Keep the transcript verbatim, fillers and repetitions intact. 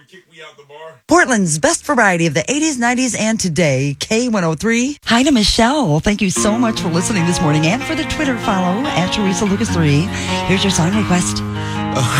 Portland's best variety of the eighties, nineties, and today, K one oh three. Hi to Michelle. Thank you so much for listening this morning and for the Twitter follow at Teresa Lucas three. Here's your song request.